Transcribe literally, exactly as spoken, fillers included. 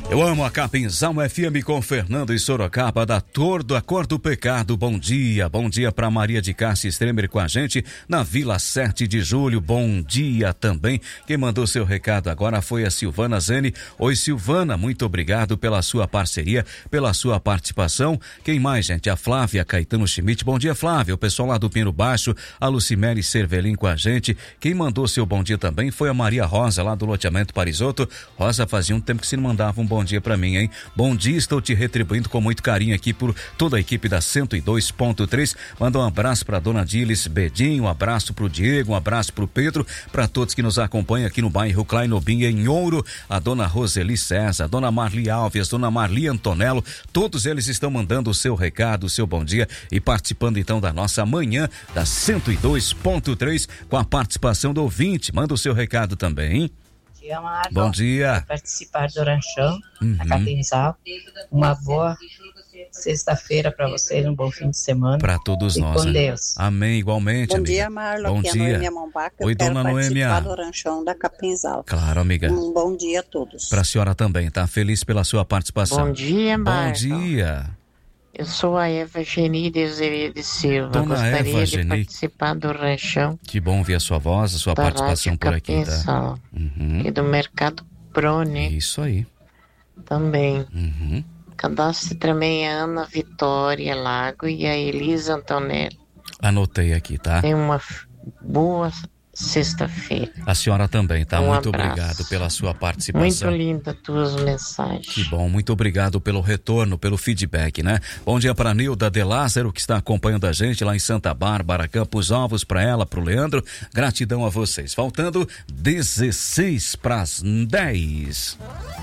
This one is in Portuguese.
Eu amo a Capinzal F M com Fernando e Sorocaba, da Tor do Acordo Pecado. Bom dia, bom dia para Maria de Cássia Stremer com a gente na Vila sete de Julho. Bom dia também. Quem mandou seu recado agora foi a Silvana Zene. Oi, Silvana, muito obrigado pela sua parceria, pela sua participação. Quem mais, gente? A Flávia Caetano Schmidt. Bom dia, Flávia. O pessoal lá do Pino Baixo, a Lucimere Cervelin com a gente. Quem mandou seu bom dia também foi a Maria Rosa, lá do loteamento Parisoto. Rosa, fazia um tempo que você não mandava um bom Bom dia pra mim, hein? Bom dia, estou te retribuindo com muito carinho aqui por toda a equipe da cento e dois ponto três. Manda um abraço pra dona Dilis Bedinho, um abraço pro Diego, um abraço pro Pedro, pra todos que nos acompanham aqui no bairro Kleinobin, em Ouro, a dona Roseli César, a dona Marli Alves, a dona Marli Antonello, todos eles estão mandando o seu recado, o seu bom dia e participando então da nossa manhã da cento e dois ponto três com a participação do ouvinte. Manda o seu recado também, hein? Bom dia, Marlon. Bom dia. Participar do Ranchão, uhum. na Capinzal. Uma boa sexta-feira para vocês, um bom fim de semana. Para todos e nós. com né? Deus. Amém, igualmente, Bom amiga. dia, Marlon. Bom aqui dia. É a Noêmia Mombaca. Oi, eu quero dona Noêmia. participar do Ranchão da Capinzal. Claro, amiga. Um bom dia a todos. Para a senhora também, tá? Feliz pela sua participação. Bom dia, Marlon. Bom dia. Eu sou a Eva Geni de Azevedo Silva. Dona Gostaria Eva de Geni. participar do Ranchão. Que bom ver a sua voz, a sua da participação Rádio por aqui, Capinzal, tá? Uhum. E do Mercado Prone. Isso aí. Também. Uhum. Cadastre também a Ana Vitória Lago e a Elisa Antonelli. Anotei aqui, tá? Tenha uma f- boa sexta-feira. A senhora também, tá? Um muito abraço. obrigado pela sua participação. Muito linda tuas mensagens. Que bom, muito obrigado pelo retorno, pelo feedback, né? Bom dia para Nilda de Lázaro, que está acompanhando a gente lá em Santa Bárbara, Campos Alvos, para ela, pro Leandro. Gratidão a vocês. Faltando dezesseis para as dez.